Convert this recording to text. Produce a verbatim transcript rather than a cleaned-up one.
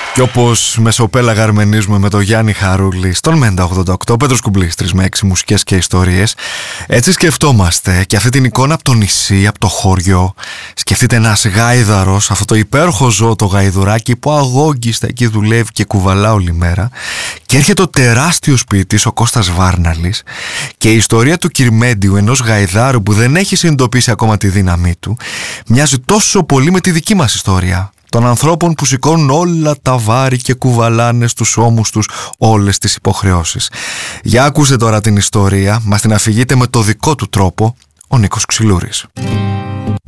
Και όπως μεσοπέλαγα αρμενίζουμε με τον Γιάννη Χαρούλη στον Μέντα ογδόντα οκτώ, Πέτρος Κουμπλής, τρεις με έξι μουσικές και ιστορίες. Έτσι σκεφτόμαστε και αυτή την εικόνα από το νησί, από το χωριό. Σκεφτείτε ένας γάιδαρος, αυτό το υπέροχο ζώο, το γαϊδουράκι που αγόγγιστα εκεί δουλεύει και κουβαλά όλη μέρα. Και έρχεται ο τεράστιος ποιητής, ο Κώστας Βάρναλης, και η ιστορία του Κυρμέντιου, ενός γαϊδάρου που δεν έχει συνειδητοποιήσει ακόμα τη δύναμή του, μοιάζει τόσο πολύ με τη δική μας ιστορία. Των ανθρώπων που σηκώνουν όλα τα βάρη και κουβαλάνε στους ώμους τους όλες τις υποχρεώσεις. Για ακούστε τώρα την ιστορία, μας την αφηγείτε με το δικό του τρόπο, ο Νίκος Ξυλούρης.